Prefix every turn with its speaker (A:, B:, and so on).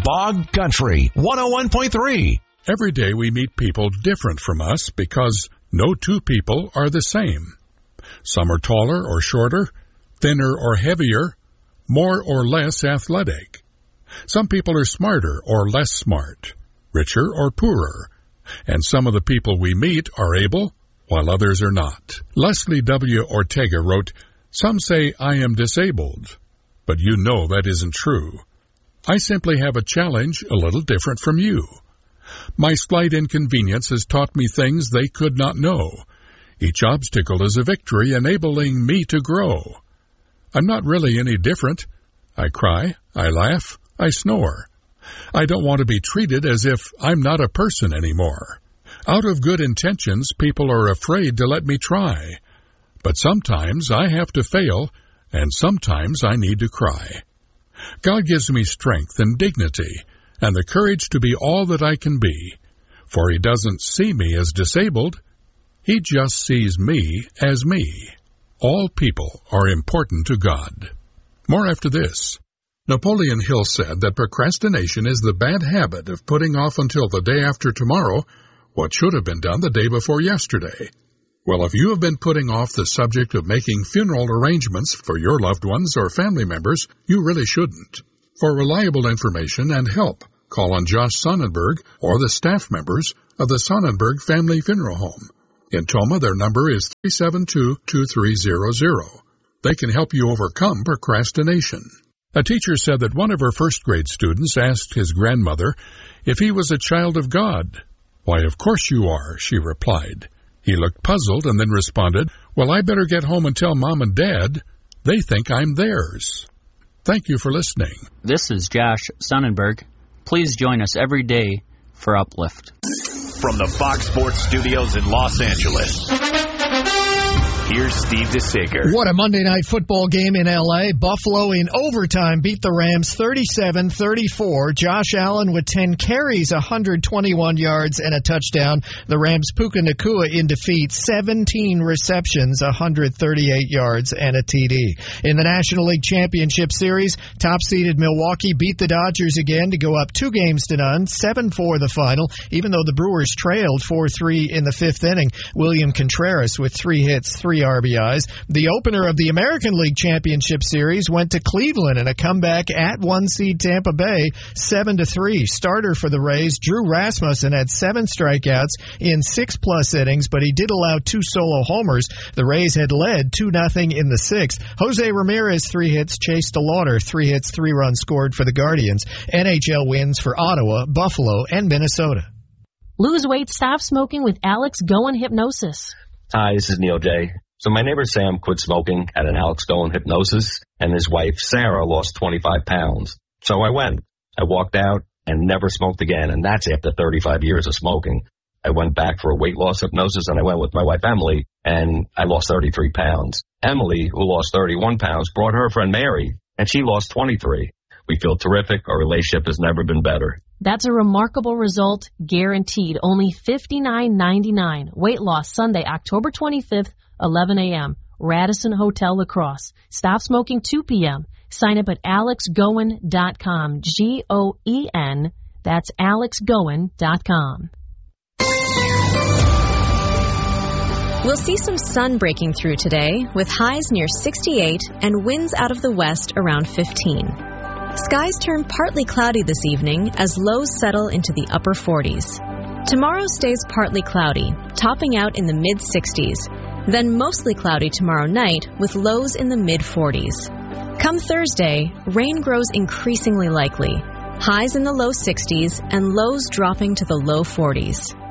A: Bog Country 101.3.
B: Every day we meet people different from us because no two people are the same. Some are taller or shorter, thinner or heavier, more or less athletic. Some people are smarter or less smart, richer or poorer, and some of the people we meet are able, while others are not. Leslie W. Ortega wrote, "Some say I am disabled, but you know that isn't true. I simply have a challenge a little different from you. My slight inconvenience has taught me things they could not know. Each obstacle is a victory, enabling me to grow. I'm not really any different. I cry, I laugh, I snore. I don't want to be treated as if I'm not a person anymore. Out of good intentions, people are afraid to let me try. But sometimes I have to fail, and sometimes I need to cry. God gives me strength and dignity, and the courage to be all that I can be. For He doesn't see me as disabled. He just sees me as me. All people are important to God." More after this. Napoleon Hill said that procrastination is the bad habit of putting off until the day after tomorrow what should have been done the day before yesterday. Well, if you have been putting off the subject of making funeral arrangements for your loved ones or family members, you really shouldn't. For reliable information and help, call on Josh Sonnenberg or the staff members of the Sonnenberg Family Funeral Home. In Toma, their number is 372-2300. They can help you overcome procrastination. A teacher said that one of her first-grade students asked his grandmother if he was a child of God. "Why, of course you are," she replied. He looked puzzled and then responded, "Well, I better get home and tell Mom and Dad. They think I'm theirs." Thank you for listening.
C: This is Josh Sonnenberg. Please join us every day for Uplift.
D: From the Fox Sports Studios in Los Angeles, here's Steve DeSager.
E: What a Monday night football game in L.A. Buffalo in overtime beat the Rams 37-34. Josh Allen with 10 carries, 121 yards, and a touchdown. The Rams' Puka Nacua in defeat, 17 receptions, 138 yards, and a TD. In the National League Championship Series, top-seeded Milwaukee beat the Dodgers again to go up 2-0, 7-4 the final, even though the Brewers trailed 4-3 in the fifth inning. William Contreras with 3 hits, 3 RBIs. The opener of the American League Championship Series went to Cleveland in a comeback at 1-seed Tampa Bay, 7-3. Starter for the Rays, Drew Rasmussen, had 7 strikeouts in 6+ innings, but he did allow 2 solo homers. The Rays had led 2-0 in the 6th. Jose Ramirez, 3 hits. Chase DeLauder, 3 hits, 3 runs scored for the Guardians. NHL wins for Ottawa, Buffalo, and Minnesota.
F: Lose weight, stop smoking with Alex Goen Hypnosis.
G: Hi, this is Neil J. So my neighbor Sam quit smoking at an Alex Goen Hypnosis, and his wife Sarah lost 25 pounds. So I went. I walked out and never smoked again, and that's after 35 years of smoking. I went back for a weight loss hypnosis, and I went with my wife Emily, and I lost 33 pounds. Emily, who lost 31 pounds, brought her friend Mary, and she lost 23. We feel terrific. Our relationship has never been better.
F: That's a remarkable result, guaranteed. Only $59.99. Weight loss Sunday, October 25th, 11 a.m. Radisson Hotel La Crosse. Stop smoking 2 p.m. Sign up at alexgoen.com. G-O-E-N. That's alexgoen.com.
H: We'll see some sun breaking through today with highs near 68 and winds out of the west around 15. Skies turn partly cloudy this evening as lows settle into the upper 40s. Tomorrow stays partly cloudy, topping out in the mid-60s. Then mostly cloudy tomorrow night with lows in the mid-40s. Come Thursday, rain grows increasingly likely. Highs in the low 60s and lows dropping to the low 40s.